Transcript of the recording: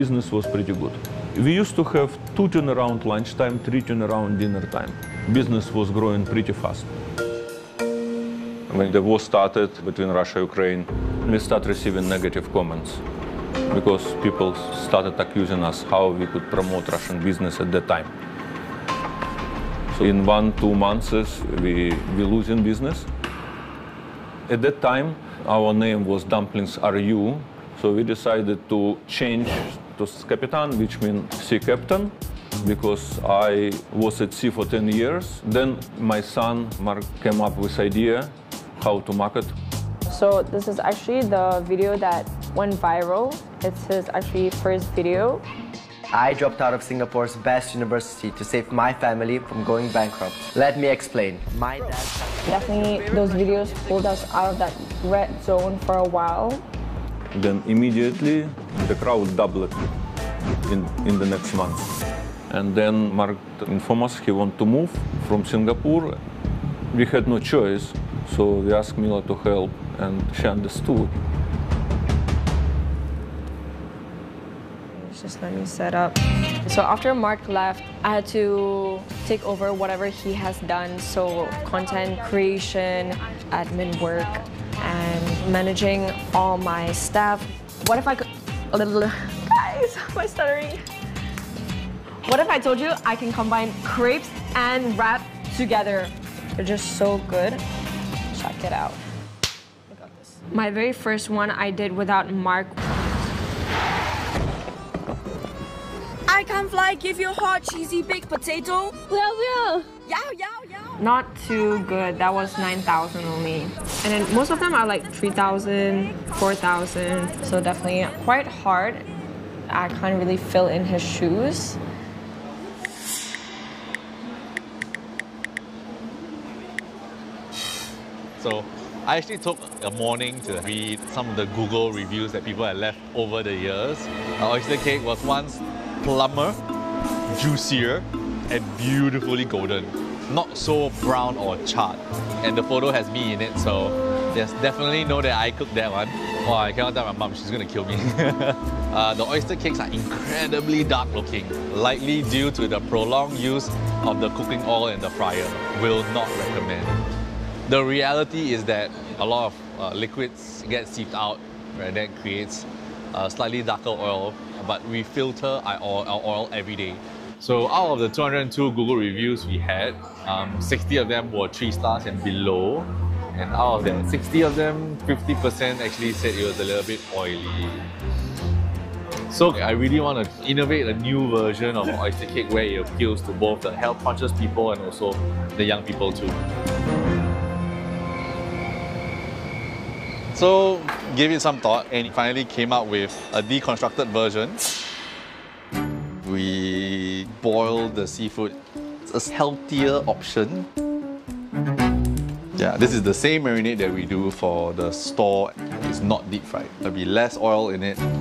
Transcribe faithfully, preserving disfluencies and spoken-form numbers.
Business was pretty good. We used to have two turnaround lunchtime, three turnaround dinner time. Business was growing pretty fast. When the war started between Russia and Ukraine, we started receiving negative comments because people started accusing us how we could promote Russian business at that time. So in one, two months, we, we losing business. At that time, our name was Dumplings R U, so we decided to change to Kapitan, which means sea captain, because I was at sea for ten years. Then my son, Mark, came up with idea how to market. So this is actually the video that went viral. It's his actually first video. I dropped out of Singapore's best university to save my family from going bankrupt. Let me explain. My dad... Definitely those videos pulled us out of that red zone for a while. Then immediately the crowd doubled in, in the next month. And then Mark informed us he wanted to move from Singapore. We had no choice, so we asked Mila to help, and she understood. Just let me set up. So after Mark left, I had to take over whatever he has done. So content creation, admin work, and managing all my staff. What if I could, a little, guys, my stuttering. What if I told you I can combine crepes and wrap together? They're just so good. Check it out. I got this. My very first one I did without Mark. I can't fly, give you hot, cheesy, baked potato. Well, well. Yow, yow, yow. Not too good. That was nine thousand only. And then most of them are like three thousand, four thousand. So definitely quite hard. I can't really fill in his shoes. So I actually took a morning to read some of the Google reviews that people had left over the years. Our oyster cake was once plumper, juicier, and beautifully golden. Not so brown or charred. And the photo has me in it, so there's definitely know that I cooked that one. Oh, I cannot tell my mom, she's gonna kill me. uh, the oyster cakes are incredibly dark looking, likely due to the prolonged use of the cooking oil in the fryer. Will not recommend. The reality is that a lot of uh, liquids get sieved out, and that creates uh, slightly darker oil, but we filter our oil, our oil every day. So out of the two hundred two Google reviews we had, um, sixty of them were three stars and below. And out of that sixty of them, fifty percent actually said it was a little bit oily. So I really want to innovate a new version of oyster cake where it appeals to both the health-conscious people and also the young people too. So, gave it some thought and finally came up with a deconstructed version. We boiled the seafood. It's a healthier option. Yeah, this is the same marinade that we do for the store. It's not deep fried. There'll be less oil in it.